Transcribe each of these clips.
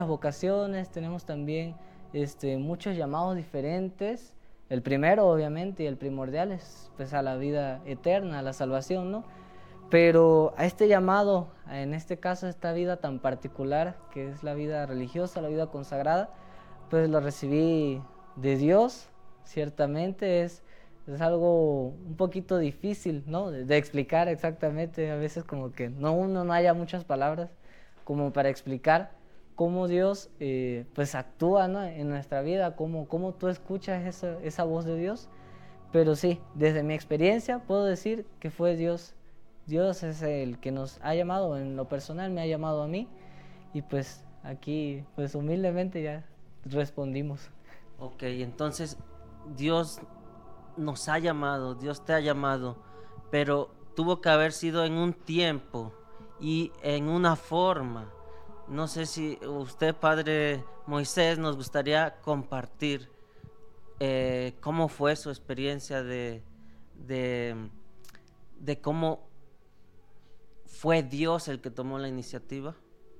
vocaciones, tenemos también muchos llamados diferentes. El primero, obviamente, y el primordial es pues, a la vida eterna, a la salvación, ¿no? Pero a este llamado, en este caso, esta vida tan particular, que es la vida religiosa, la vida consagrada, pues lo recibí de Dios, ciertamente es algo un poquito difícil, ¿no? De explicar exactamente, a veces como que uno no haya muchas palabras como para explicar cómo Dios pues actúa, ¿no? En nuestra vida, cómo tú escuchas esa voz de Dios. Pero sí, desde mi experiencia puedo decir que fue Dios. Dios es el que nos ha llamado, en lo personal me ha llamado a mí, y pues aquí pues humildemente ya respondimos. Ok, entonces Dios nos ha llamado, Dios te ha llamado, pero tuvo que haber sido en un tiempo y en una forma. No sé si usted, Padre Moisés, nos gustaría compartir cómo fue su experiencia de, de cómo fue Dios el que tomó la iniciativa.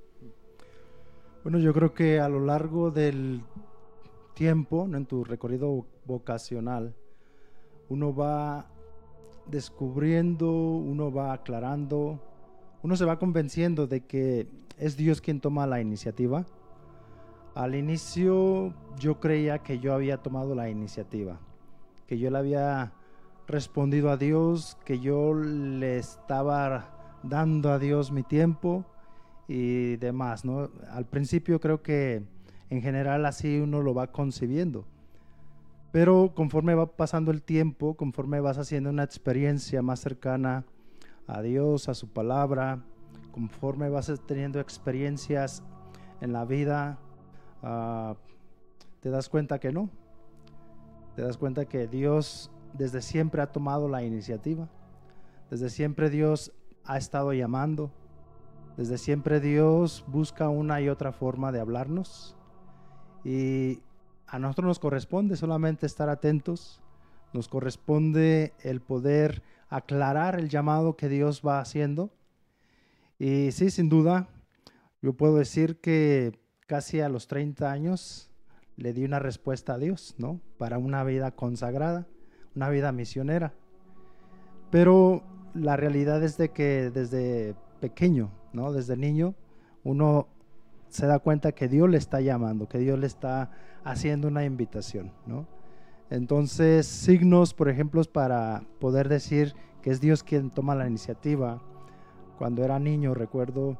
Bueno, yo creo que a lo largo del tiempo, ¿no? En tu recorrido vocacional, uno va descubriendo, uno va aclarando, uno se va convenciendo de que es Dios quien toma la iniciativa. Al inicio yo creía que yo había tomado la iniciativa, que yo le había respondido a Dios, que yo le estaba dando a Dios mi tiempo y demás, ¿no? Al principio creo que en general así uno lo va concibiendo, pero conforme va pasando el tiempo, conforme vas haciendo una experiencia más cercana a Dios, a su palabra, conforme vas teniendo experiencias en la vida, te das cuenta que no, te das cuenta que Dios desde siempre ha tomado la iniciativa, desde siempre Dios ha estado llamando, desde siempre Dios busca una y otra forma de hablarnos, y a nosotros nos corresponde solamente estar atentos, nos corresponde el poder aclarar el llamado que Dios va haciendo. Y sí, sin duda, yo puedo decir que casi a los 30 años le di una respuesta a Dios, ¿no? Para una vida consagrada, una vida misionera. Pero la realidad es de que desde pequeño, ¿no? Desde niño, uno se da cuenta que Dios le está llamando, que Dios le está haciendo una invitación, ¿no? Entonces, signos, por ejemplo, para poder decir que es Dios quien toma la iniciativa. Cuando era niño, recuerdo,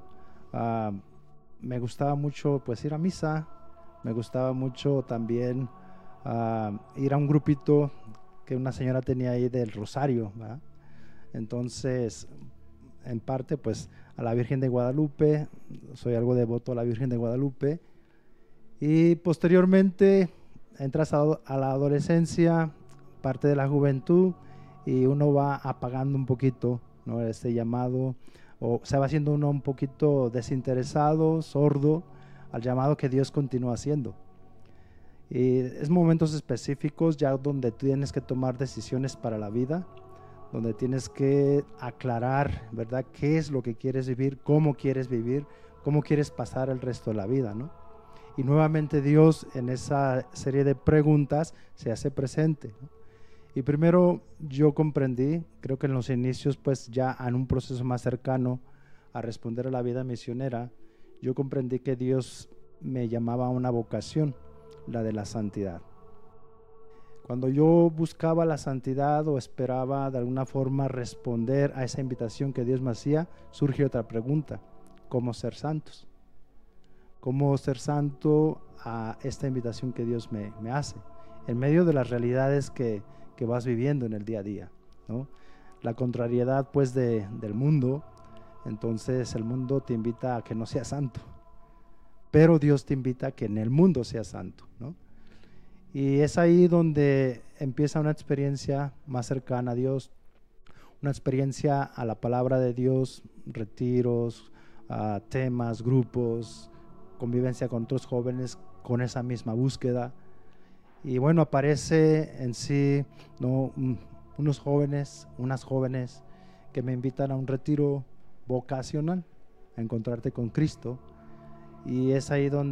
me gustaba mucho pues ir a misa, me gustaba mucho también ir a un grupito que una señora tenía ahí del Rosario, ¿verdad? Entonces, en parte pues a la Virgen de Guadalupe, soy algo devoto a la Virgen de Guadalupe, y posteriormente entras a la adolescencia, parte de la juventud, y uno va apagando un poquito, ¿no? Este llamado, o se va haciendo uno un poquito desinteresado, sordo al llamado que Dios continúa haciendo. Y es momentos específicos ya donde tienes que tomar decisiones para la vida, donde tienes que aclarar, ¿verdad?, qué es lo que quieres vivir, cómo quieres pasar el resto de la vida, ¿no? Y nuevamente Dios en esa serie de preguntas se hace presente, ¿no? Y primero yo comprendí, creo que en los inicios, pues ya en un proceso más cercano a responder a la vida misionera, yo comprendí que Dios me llamaba a una vocación, la de la santidad. Cuando yo buscaba la santidad o esperaba de alguna forma responder a esa invitación que Dios me hacía, surge otra pregunta: ¿cómo ser santos? ¿Cómo ser santo a esta invitación que Dios me hace? En medio de las realidades que vas viviendo en el día a día, ¿no? La contrariedad pues del mundo, entonces el mundo te invita a que no seas santo, pero Dios te invita a que en el mundo seas santo, ¿no? Y es ahí donde empieza una experiencia más cercana a Dios, una experiencia a la palabra de Dios, retiros, temas, grupos, convivencia con otros jóvenes con esa misma búsqueda. Y bueno, aparece en sí, ¿no?, unos jóvenes, unas jóvenes que me invitan a un retiro vocacional, a encontrarte con Cristo. Y es ahí donde